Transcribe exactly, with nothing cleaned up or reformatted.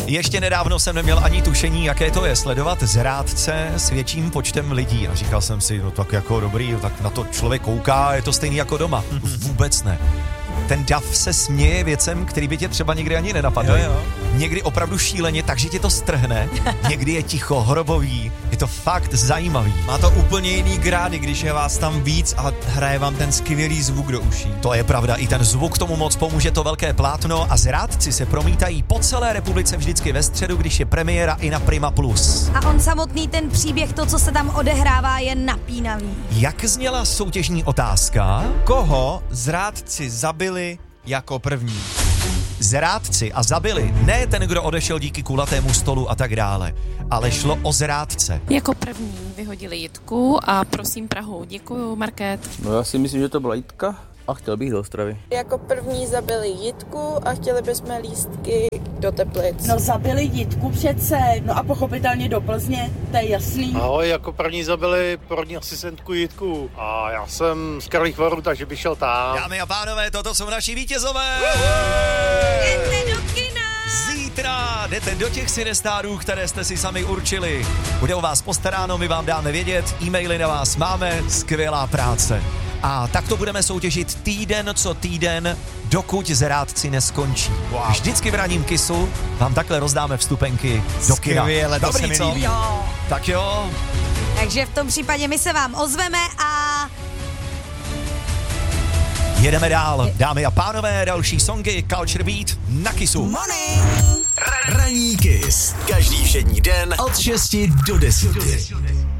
Ještě nedávno jsem neměl ani tušení, jaké to je sledovat zrádce s větším počtem lidí. A říkal jsem si, no tak jako dobrý, tak na to člověk kouká, je to stejný jako doma. Vůbec ne. Ten dav se směje věcem, který by tě třeba někdy ani nenapadly. Jo, jo. Někdy opravdu šíleně, takže tě to strhne. Někdy je ticho, hrobový. Je to fakt zajímavý. Má to úplně jiný grády, když je vás tam víc a hraje vám ten skvělý zvuk do uší. To je pravda, i ten zvuk tomu moc pomůže, to velké plátno, a zrádci se promítají po celé republice vždycky ve středu, když je premiéra i na Prima Plus. A on samotný, ten příběh, to, co se tam odehrává, je napínavý. Jak zněla soutěžní otázka? Koho zrádci zabili jako první? Zrádci a zabili ne ten, kdo odešel díky kulatému stolu a tak dále, ale šlo o zrádce. Jako první vyhodili Jitku a prosím Prahu. Děkuju, Market. No já si myslím, že to byla Jitka a chtěl bych do Ostravy. Jako první zabili Jitku a chtěli bychom lístky do Teplic. No zabili Jitku přece, no a pochopitelně do Plzně, to je jasný. Ahoj, jako první zabili porodní asistentku Jitku a já jsem z Karlých Varů, takže bych šel tam. Dámy a pánové, toto jsou naši vítězové! Jdete do kina! Zítra jdete do těch cinestárů, které jste si sami určili. Bude o vás postaráno, my vám dáme vědět, e-maily na vás máme, skvělá práce. A tak to budeme soutěžit týden co týden, dokud zrádci neskončí. Wow. Vždycky v ranním Kissu vám takhle rozdáme vstupenky do kina. Skvěle, to Dobrý, se mi co? líbí. Jo. Tak jo. Takže v tom případě my se vám ozveme a... Jedeme dál. Dámy a pánové, další songy Culture Beat na Kissu. Morning. Ranní Kiss. Každý všední den od šesti do deseti.